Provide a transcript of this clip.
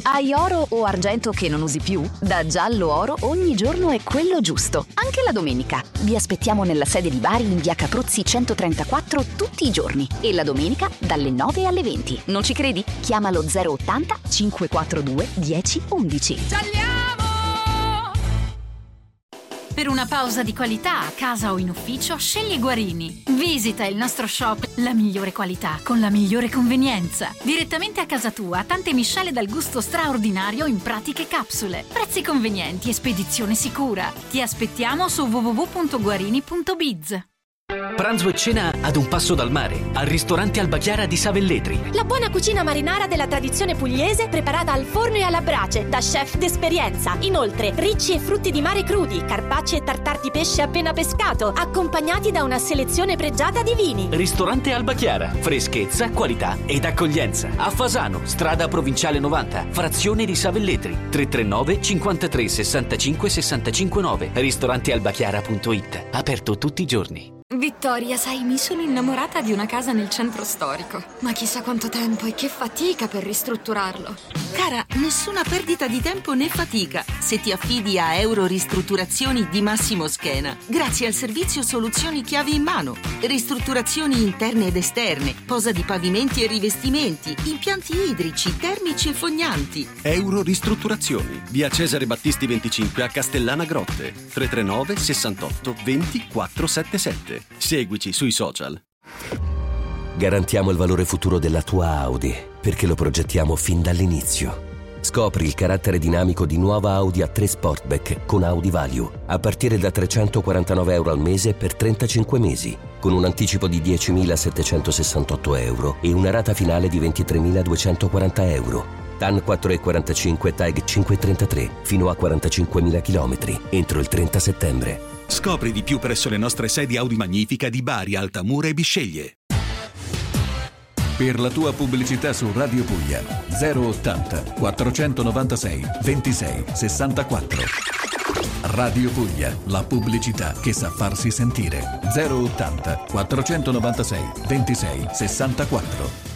Hai oro o argento che non usi più? Da Giallo Oro ogni giorno è quello giusto, anche la domenica. Vi aspettiamo nella sede di Bari in via Capruzzi 134 tutti i giorni e la domenica dalle 9 alle 20. Non ci credi? Chiamalo 080 542 1011. Per una pausa di qualità a casa o in ufficio, scegli Guarini. Visita il nostro shop, la migliore qualità con la migliore convenienza. Direttamente a casa tua, tante miscele dal gusto straordinario in pratiche capsule. Prezzi convenienti e spedizione sicura. Ti aspettiamo su www.guarini.biz. Pranzo e cena ad un passo dal mare, al ristorante Alba Chiara di Savelletri. La buona cucina marinara della tradizione pugliese preparata al forno e alla brace da chef d'esperienza. Inoltre, ricci e frutti di mare crudi, carpacci e tartar di pesce appena pescato, accompagnati da una selezione pregiata di vini. Ristorante Alba Chiara, freschezza, qualità ed accoglienza. A Fasano, strada provinciale 90, frazione di Savelletri. 339 53 65 65 9. Ristorantealbachiara.it. Aperto tutti i giorni. Vittoria, sai, mi sono innamorata di una casa nel centro storico. Ma chissà quanto tempo e che fatica per ristrutturarlo. Cara, nessuna perdita di tempo né fatica se ti affidi a Euro Ristrutturazioni di Massimo Schena. Grazie al servizio Soluzioni Chiavi in Mano. Ristrutturazioni interne ed esterne, posa di pavimenti e rivestimenti, impianti idrici, termici e fognanti. Euro Ristrutturazioni, via Cesare Battisti 25 a Castellana Grotte. 339 68 20 477. Seguici sui social. Garantiamo il valore futuro della tua Audi perché lo progettiamo fin dall'inizio. Scopri il carattere dinamico di nuova Audi A3 Sportback con Audi Value a partire da €349 al mese per 35 mesi, con un anticipo di €10.768 e una rata finale di €23.240. TAN 4,45 TAG 5,33 fino a 45.000 km entro il 30 settembre. Scopri di più presso le nostre sedi Audi Magnifica di Bari, Altamura e Bisceglie. Per la tua pubblicità su Radio Puglia 080 496 26 64. Radio Puglia, la pubblicità che sa farsi sentire. 080 496 26 64.